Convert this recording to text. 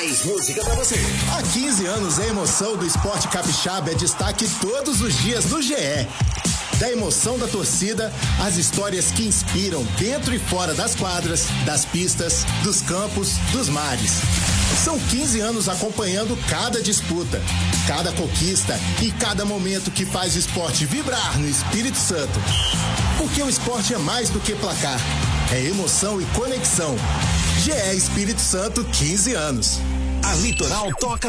mais música pra você. Há 15 anos, a emoção do esporte capixaba é destaque todos os dias no GE. Da emoção da torcida, às histórias que inspiram dentro e fora das quadras, das pistas, dos campos, dos mares. São 15 anos acompanhando cada disputa, cada conquista e cada momento que faz o esporte vibrar no Espírito Santo. Porque o esporte é mais do que placar, é emoção e conexão. GE Espírito Santo, 15 anos. A Litoral toca